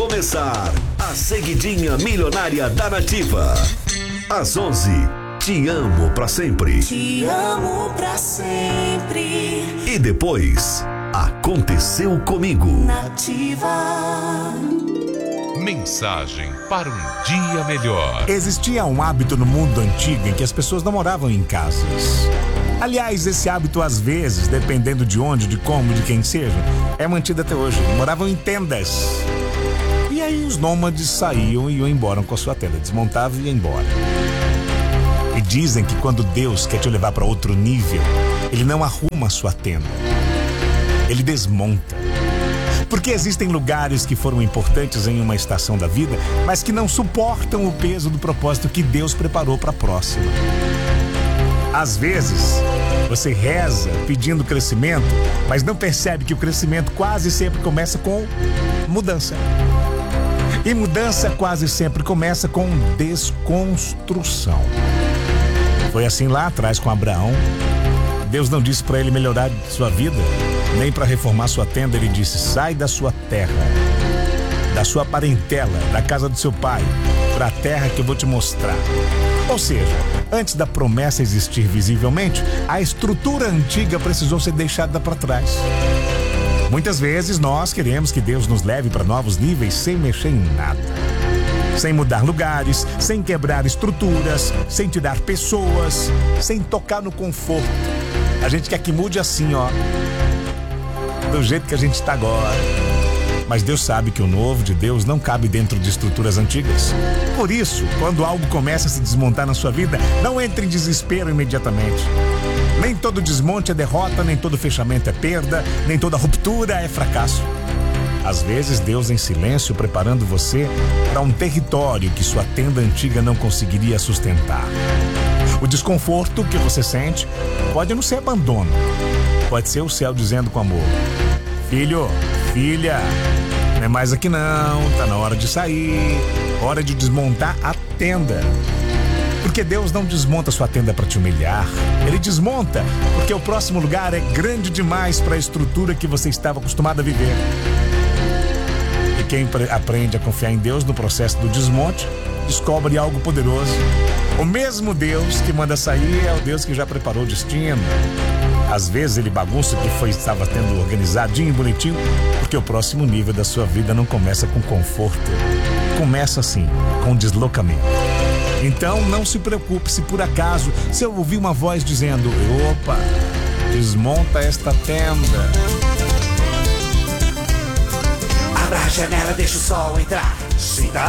começar a seguidinha milionária da Nativa. Às 11, te amo pra sempre. Te amo pra sempre. E depois, aconteceu comigo. Nativa. Mensagem para um dia melhor. Existia um hábito no mundo antigo em que as pessoas não moravam em casas. Aliás, esse hábito às vezes, dependendo de onde, de como, de quem seja, é mantido até hoje. Moravam em tendas. E aí os nômades saíam e iam embora com a sua tenda. Desmontavam e iam embora. E dizem que quando Deus quer te levar para outro nível, Ele não arruma a sua tenda. Ele desmonta. Porque existem lugares que foram importantes em uma estação da vida, mas que não suportam o peso do propósito que Deus preparou para a próxima. Às vezes, você reza pedindo crescimento, mas não percebe que o crescimento quase sempre começa com mudança. E mudança quase sempre começa com desconstrução. Foi assim lá atrás com Abraão. Deus não disse para ele melhorar sua vida, nem para reformar sua tenda. Ele disse: sai da sua terra, da sua parentela, da casa do seu pai, para a terra que eu vou te mostrar. Ou seja, antes da promessa existir visivelmente, a estrutura antiga precisou ser deixada para trás. Muitas vezes nós queremos que Deus nos leve para novos níveis sem mexer em nada. Sem mudar lugares, sem quebrar estruturas, sem tirar pessoas, sem tocar no conforto. A gente quer que mude assim, ó, do jeito que a gente está agora. Mas Deus sabe que o novo de Deus não cabe dentro de estruturas antigas. Por isso, quando algo começa a se desmontar na sua vida, não entre em desespero imediatamente. Nem todo desmonte é derrota, nem todo fechamento é perda, nem toda ruptura é fracasso. Às vezes, Deus em silêncio preparando você para um território que sua tenda antiga não conseguiria sustentar. O desconforto que você sente pode não ser abandono. Pode ser o céu dizendo com amor: filho, filha, não é mais aqui não, tá na hora de sair, hora de desmontar a tenda. Porque Deus não desmonta sua tenda para te humilhar. Ele desmonta porque o próximo lugar é grande demais para a estrutura que você estava acostumado a viver. E quem aprende a confiar em Deus no processo do desmonte, descobre algo poderoso. O mesmo Deus que manda sair é o Deus que já preparou o destino. Às vezes ele bagunça o que estava tendo organizadinho e bonitinho, porque o próximo nível da sua vida não começa com conforto. Começa assim, com deslocamento. Então não se preocupe se por acaso você ouvir uma voz dizendo: opa, desmonta esta tenda. Abra a janela, deixa o sol entrar. Sinta